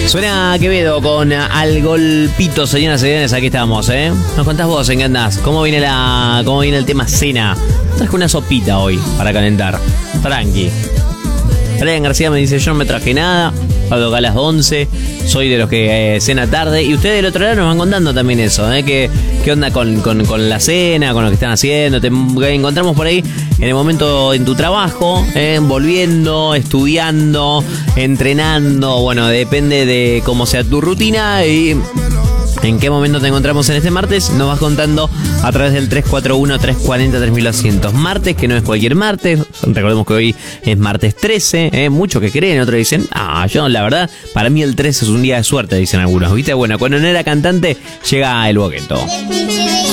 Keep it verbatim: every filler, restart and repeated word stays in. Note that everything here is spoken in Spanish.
Suena Quevedo con Al Golpito, señoras y señores, aquí estamos, ¿eh? Nos contás vos en qué andás. ¿Cómo viene la, cómo viene el tema cena? Traje una sopita hoy para calentar. Tranqui. Brian García me dice, yo no me traje nada. Algo a las once. Soy de los que eh, cena tarde. Y ustedes del otro lado nos van contando también eso, ¿eh? ¿Qué, qué onda con, con, con la cena, con lo que están haciendo? Te encontramos por ahí en el momento en tu trabajo, ¿eh? Volviendo, estudiando, entrenando. Bueno, depende de cómo sea tu rutina y en qué momento te encontramos en este martes. Nos vas contando a través del tres cuatro uno, tres cuatro cero, tres mil doscientos. Martes, que no es cualquier martes. Recordemos que hoy es martes trece. ¿eh? Muchos que creen, otros dicen, ah, yo la verdad, para mí el trece es un día de suerte, dicen algunos. ¿Viste? Bueno, cuando no era cantante, llega el boqueto.